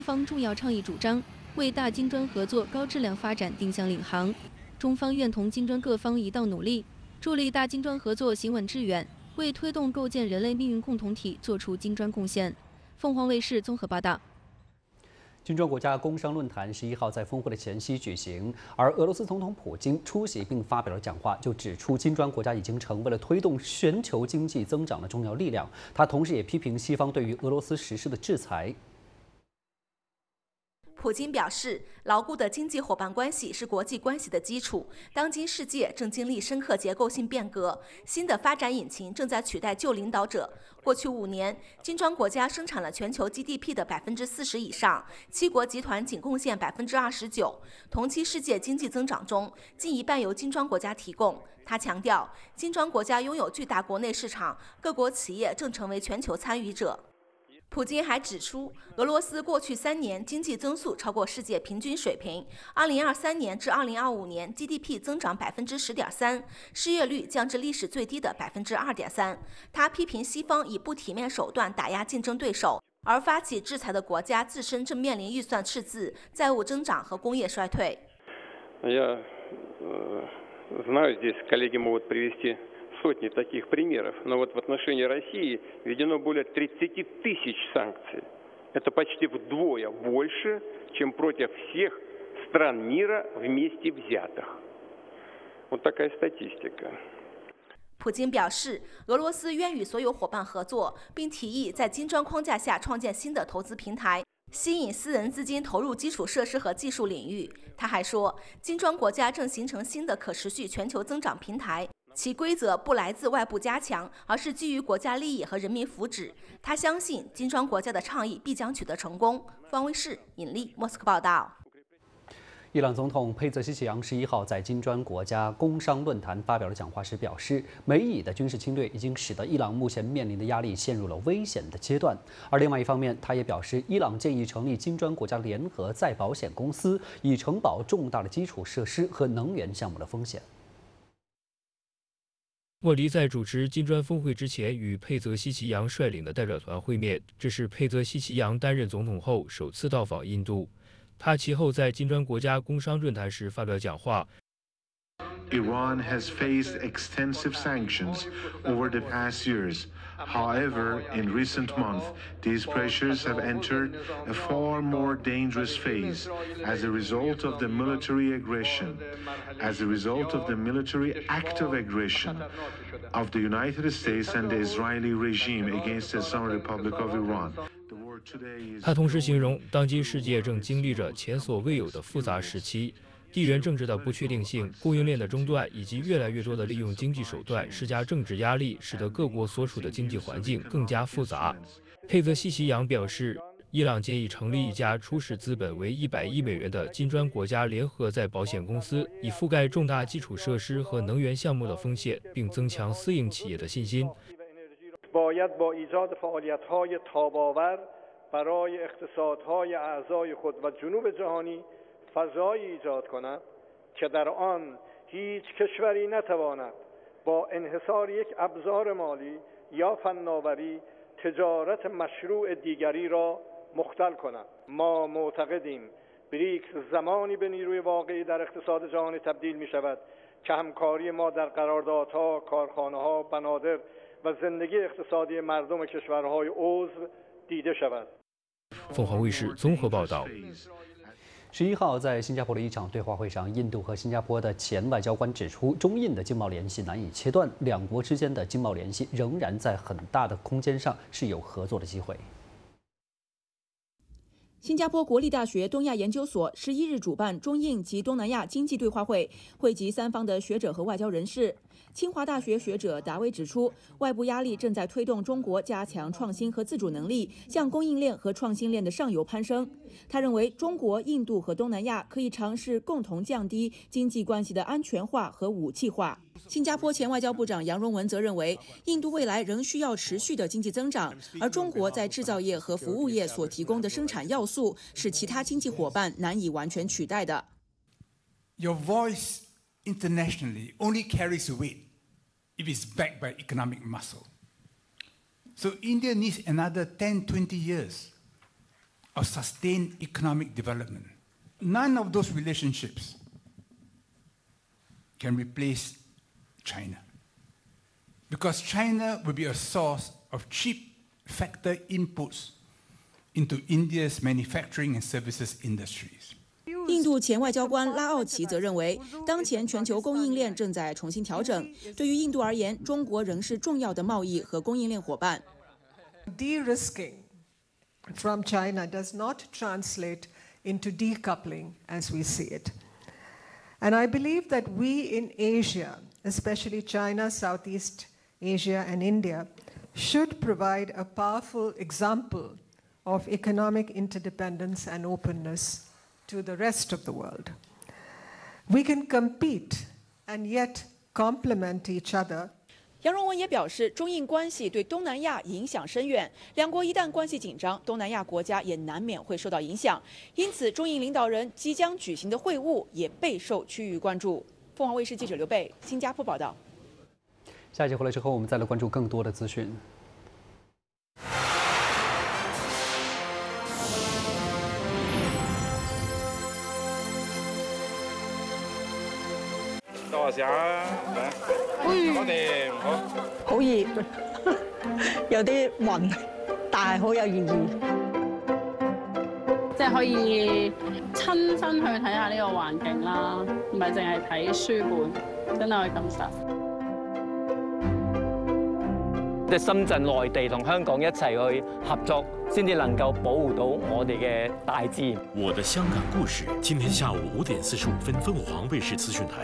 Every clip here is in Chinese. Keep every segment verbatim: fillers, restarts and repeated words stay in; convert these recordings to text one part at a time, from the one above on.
方重要倡议主张，为大金砖合作高质量发展定向领航。中方愿同金砖各方一道努力，助力大金砖合作行稳致远，为推动构建人类命运共同体作出金砖贡献。凤凰卫视综合报道。 金砖国家工商论坛十一号在峰会的前夕举行，而俄罗斯总统普京出席并发表了讲话，就指出金砖国家已经成为了推动全球经济增长的重要力量。他同时也批评西方对于俄罗斯实施的制裁。 普京表示，牢固的经济伙伴关系是国际关系的基础。当今世界正经历深刻结构性变革，新的发展引擎正在取代旧领导者。过去五年，金砖国家生产了全球 G D P 的百分之四十以上，七国集团仅贡献百分之二十九。同期世界经济增长中，近一半由金砖国家提供。他强调，金砖国家拥有巨大国内市场，各国企业正成为全球参与者。 普京还指出，俄罗斯过去三年经济增速超过世界平均水平。二零二三年至二零二五年 G D P 增长百分之十点三，失业率降至历史最低的百分之二点三。他批评西方以不体面手段打压竞争对手，而发起制裁的国家自身正面临预算赤字、债务增长和工业衰退。 Я знаю, здесь коллеги могут привести сотни таких примеров, но вот в отношении России введено более тридцати тысяч санкций. Это почти вдвое больше, чем против всех стран мира вместе взятых. Вот такая статистика. 普京表示，俄罗斯愿与所有伙伴合作，并提议在金砖框架下创建新的投资平台，吸引私人资金投入基础设施和技术领域。他还说，金砖国家正形成新的可持续全球增长平台。 其规则不来自外部加强，而是基于国家利益和人民福祉。他相信金砖国家的倡议必将取得成功。方卫视尹丽莫斯科报道。 伊朗总统佩泽西奇扬十一号在金砖国家工商论坛发表了讲话时表示，美以的军事侵略已经使得伊朗目前面临的压力陷入了危险的阶段。而另外一方面，他也表示，伊朗建议成立金砖国家联合再保险公司，以承保重大的基础设施和能源项目的风险。 莫迪在主持金砖峰会之前与佩泽西奇扬率领的代表团会面，这是佩泽西奇扬担任总统后首次到访印度。他其后在金砖国家工商论坛时发表讲话。 Iran has faced extensive sanctions over the past years. However, in recent months, these pressures have entered a far more dangerous phase as a result of the military aggression, as a result of the military active aggression of the United States and the Israeli regime against the Islamic Republic of Iran. 他同时形容，当今世界正经历着前所未有的复杂时期。 地缘政治的不确定性、供应链的中断，以及越来越多的利用经济手段施加政治压力，使得各国所处的经济环境更加复杂。佩泽西奇扬表示，伊朗建议成立一家初始资本为一百亿美元的金砖国家联合再保险公司，以覆盖重大基础设施和能源项目的风险，并增强私营企业的信心。 فضایی ایجاد کنند که در آن هیچ کشوری نتواند با انحصار یک ابزار مالی یا فناوری تجارت مشروع دیگری را مختل کند. ما معتقدیم بریکس زمانی به نیروی واقعی در اقتصاد جهانی تبدیل می شود که همکاری ما در قراردادها، کارخانه‌ها، بنادر و زندگی اقتصادی مردم کشورهای عضو دیده شود. 凤凰卫视综合报道。 十一号，在新加坡的一场对话会上，印度和新加坡的前外交官指出，中印的经贸联系难以切断，两国之间的经贸联系仍然在很大的空间上是有合作的机会。 新加坡国立大学东亚研究所十一日主办中印及东南亚经济对话会，汇集三方的学者和外交人士。清华大学学者达威指出，外部压力正在推动中国加强创新和自主能力，向供应链和创新链的上游攀升。他认为，中国、印度和东南亚可以尝试共同降低经济关系的安全化和武器化。新加坡前外交部长杨荣文则认为，印度未来仍需要持续的经济增长，而中国在制造业和服务业所提供的生产要素是其他经济伙伴难以完全取代的。 Your voice internationally only carries weight if it's backed by economic muscle. So India needs another ten, twenty years of sustained economic development. None of those relationships can replace China, because China will be a source of cheap factor inputs into India's manufacturing and services industries. 印度前外交官拉奥奇则认为，当前全球供应链正在重新调整。对于印度而言，中国仍是重要的贸易和供应链伙伴。 De-risking from China does not translate into decoupling as we see it. And I believe that we in Asia, especially China, Southeast Asia, and India, should provide a powerful example of economic interdependence and openness to the rest of the world. We can compete and yet complement each other. 杨荣文也表示，中印关系对东南亚影响深远，两国一旦关系紧张，东南亚国家也难免会受到影响。因此，中印领导人即将举行的会晤也备受区域关注。凤凰卫视记者刘贝，新加坡报道。 下一节回来之后，我们再来关注更多的资讯。 等我下啊！我哋唔好。 好熱，有啲暈，但係好有意義。 即係可以親身去睇下呢個環境啦，唔係淨係睇書本，真係去感受。 即係深圳、內地同香港一齊去合作，先至能夠保護到我哋嘅大自然。 我的香港故事，今天下午五點四十五分，鳳凰衛視資訊台。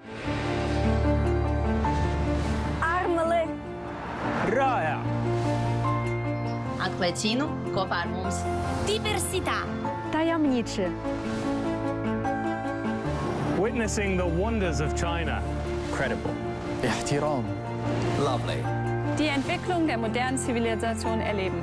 Raia. Acquacino, coparmus. Diversità. Tajemniczy. Witnessing the wonders of China. Credible. Ihtiram. Lovely. Die Entwicklung der modernen Zivilisation erleben.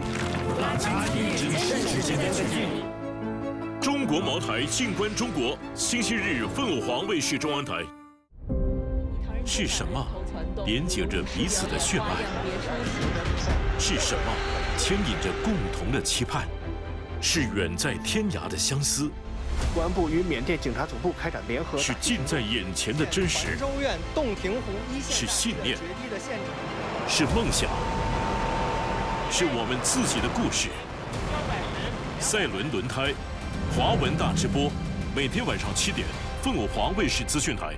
中国茅台静观中国，星期日凤凰卫视中央台。是什么连接着彼此的血脉？是什么牵引着共同的期盼？是远在天涯的相思。 公安部与缅甸警察总部开展联合。 是近在眼前的真实。 州院洞庭湖一线。 是信念。是梦想。是我们自己的故事。赛伦轮胎，华文大直播，每天晚上七点，凤凰卫视资讯台。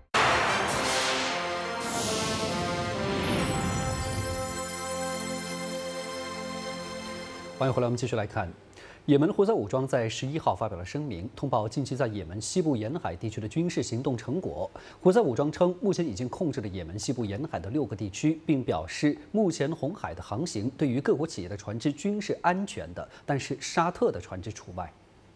欢迎回来，我们继续来看，也门胡塞武装在十一号发表了声明，通报近期在也门西部沿海地区的军事行动成果。胡塞武装称，目前已经控制了也门西部沿海的六个地区，并表示，目前红海的航行对于各国企业的船只均是安全的，但是沙特的船只除外。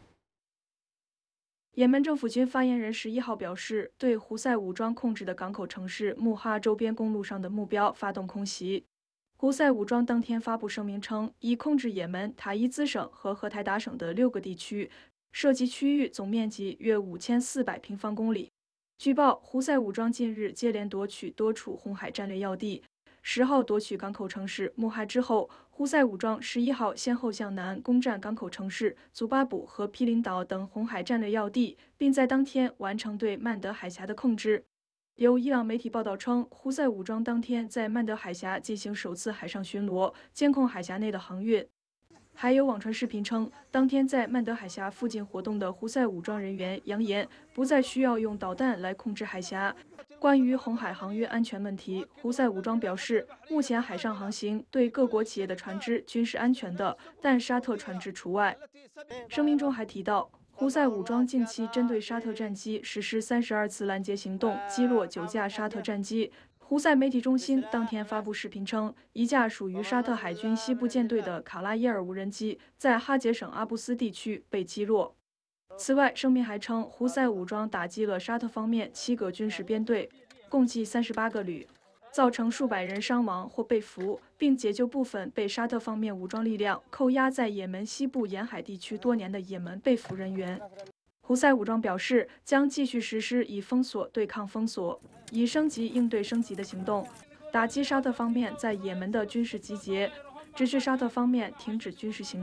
也门政府军发言人十一号表示，对胡塞武装控制的港口城市穆哈周边公路上的目标发动空袭。胡塞武装当天发布声明称，已控制也门塔伊兹省和荷台达省的六个地区，涉及区域总面积约五千四百平方公里。据报，胡塞武装近日接连夺取多处红海战略要地。十号夺取港口城市穆哈之后，胡塞武装十一号先后向南攻占港口城市祖巴卜和毗邻岛等红海战略要地，并在当天完成对曼德海峡的控制。有伊朗媒体报道称，胡塞武装当天在曼德海峡进行首次海上巡逻，监控海峡内的航运。还有网传视频称，当天在曼德海峡附近活动的胡塞武装人员扬言，不再需要用导弹来控制海峡。关于红海航运安全问题，胡塞武装表示，目前海上航行对各国企业的船只均是安全的，但沙特船只除外。声明中还提到，胡塞武装近期针对沙特战机实施三十二次拦截行动，击落九架沙特战机。胡塞媒体中心当天发布视频称，一架属于沙特海军西部舰队的卡拉耶尔无人机在哈杰省阿布斯地区被击落。此外，声明还称，胡塞武装打击了沙特方面七个军事编队，共计三十八个旅，造成数百人伤亡或被俘，并解救部分被沙特方面武装力量扣押在也门西部沿海地区多年的也门被俘人员。胡塞武装表示，将继续实施以封锁对抗封锁、以升级应对升级的行动，打击沙特方面在也门的军事集结，直至沙特方面停止军事行动，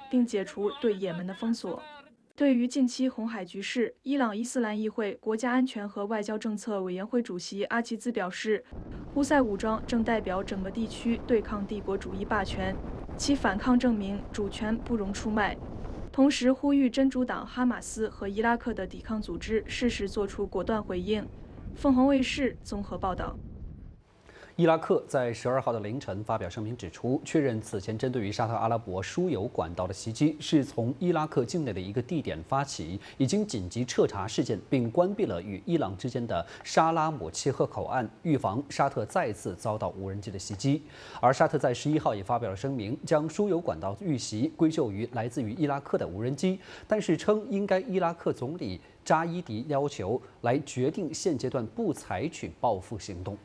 并解除对也门的封锁。对于近期红海局势，伊朗伊斯兰议会国家安全和外交政策委员会主席阿齐兹表示，胡塞武装正代表整个地区对抗帝国主义霸权，其反抗证明主权不容出卖。同时呼吁真主党哈马斯和伊拉克的抵抗组织适时作出果断回应。凤凰卫视综合报道。 伊拉克在十二号的凌晨发表声明，指出确认此前针对于沙特阿拉伯输油管道的袭击是从伊拉克境内的一个地点发起，已经紧急彻查事件，并关闭了与伊朗之间的沙拉姆切赫口岸，预防沙特再次遭到无人机的袭击。而沙特在十一号也发表了声明，将输油管道遇袭归咎于来自于伊拉克的无人机，但是称应该伊拉克总理扎伊迪要求来决定现阶段不采取报复行动。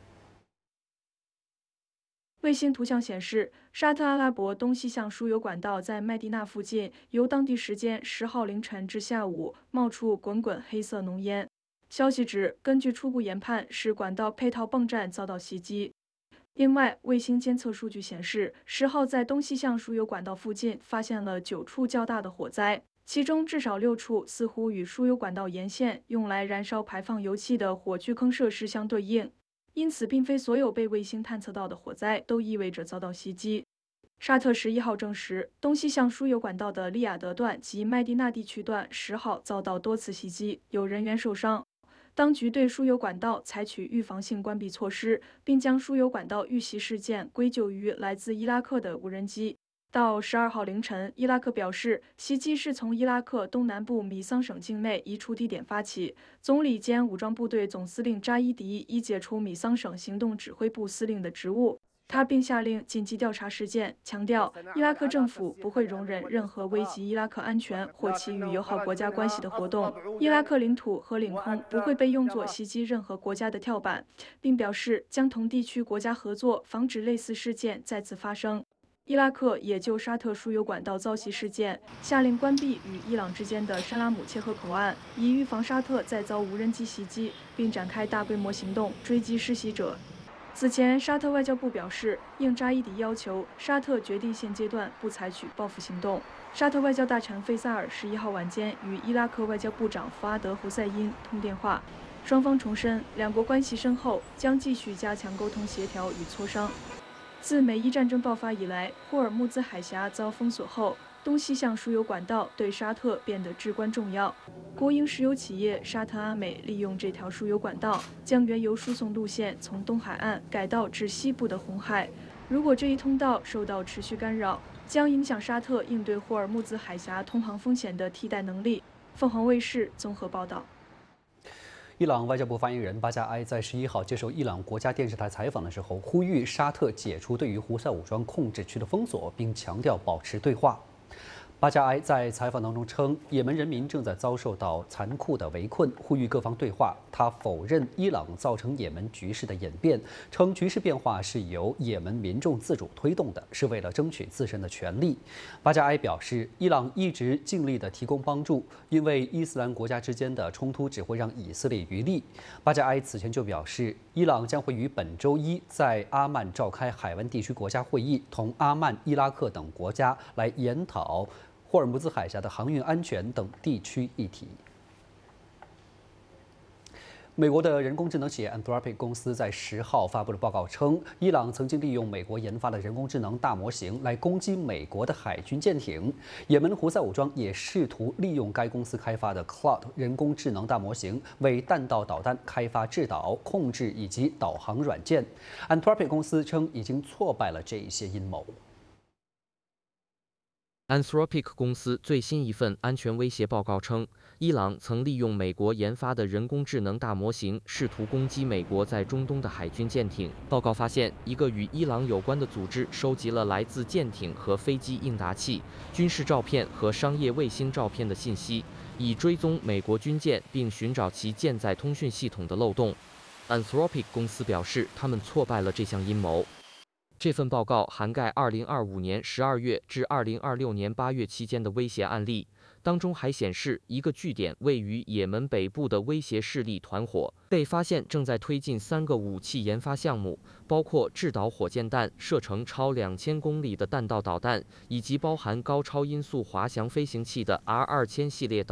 卫星图像显示，沙特阿拉伯东西向输油管道在麦地那附近，由当地时间十号凌晨至下午冒出滚滚黑色浓烟。消息指，根据初步研判，是管道配套泵站遭到袭击。另外，卫星监测数据显示，十号在东西向输油管道附近发现了九处较大的火灾，其中至少六处似乎与输油管道沿线用来燃烧排放油气的火炬坑设施相对应。因此，并非所有被卫星探测到的火灾都意味着遭到袭击。沙特十一号证实，东西向输油管道的利雅得段及麦地那地区段十号遭到多次袭击，有人员受伤。当局对输油管道采取预防性关闭措施，并将输油管道遇袭事件归咎于来自伊拉克的无人机。到十二号凌晨，伊拉克表示，袭击是从伊拉克东南部米桑省境内一处地点发起。总理兼武装部队总司令扎伊迪已解除米桑省行动指挥部司令的职务，他并下令紧急调查事件，强调伊拉克政府不会容忍任何危及伊拉克安全或其与友好国家关系的活动。伊拉克领土和领空不会被用作袭击任何国家的跳板，并表示将同地区国家合作，防止类似事件再次发生。伊拉克也就沙特输油管道遭袭事件下令关闭与伊朗之间的沙拉姆切赫口岸，以预防沙特再遭无人机袭击，并展开大规模行动追击施袭者。此前，沙特外交部表示，应扎伊迪要求，沙特决定现阶段不采取报复行动。沙特外交大臣费萨尔十一号晚间与伊拉克外交部长福阿德·胡塞因通电话，双方重申两国关系深厚，将继续加强沟通协调与磋商。自美伊战争爆发以来，霍尔木兹海峡遭封锁后，东西向输油管道对沙特变得至关重要。国营石油企业沙特阿美利用这条输油管道，将原油输送路线从东海岸改道至西部的红海。如果这一通道受到持续干扰，将影响沙特应对霍尔木兹海峡通航风险的替代能力。凤凰卫视综合报道。 伊朗外交部发言人巴加埃在十一号接受伊朗国家电视台采访的时候，呼吁沙特解除对于胡塞武装控制区的封锁，并强调保持对话。巴加埃在采访当中称，也门人民正在遭受到残酷的围困，呼吁各方对话。他否认伊朗造成也门局势的演变，称局势变化是由也门民众自主推动的，是为了争取自身的权利。巴加埃表示，伊朗一直尽力地提供帮助，因为伊斯兰国家之间的冲突只会让以色列渔利。巴加埃此前就表示，伊朗将会于本周一在阿曼召开海湾地区国家会议，同阿曼、伊拉克等国家来研讨霍尔木兹海峡的航运安全等地区议题。美国的人工智能企业 Anthropic 公司在十号发布了报告称，伊朗曾经利用美国研发的人工智能大模型来攻击美国的海军舰艇。也门胡塞武装也试图利用该公司开发的 Cloud 人工智能大模型为弹道导弹开发制导、控制以及导航软件。Anthropic 公司称已经挫败了这一些阴谋。 Anthropic 公司最新一份安全威胁报告称，伊朗曾利用美国研发的人工智能大模型，试图攻击美国在中东的海军舰艇。报告发现，一个与伊朗有关的组织收集了来自舰艇和飞机应答器、军事照片和商业卫星照片的信息，以追踪美国军舰并寻找其舰载通讯系统的漏洞。Anthropic 公司表示，他们挫败了这项阴谋。这份报告涵盖二零二五年十二月至二零二六年八月期间的威胁案例， 当中还显示一个据点位于也门北部的威胁势力团伙被发现正在推进三个武器研发项目，包括制导火箭弹、射程超两千公里的弹道导弹，以及包含高超音速滑翔飞行器的 R 二千系列导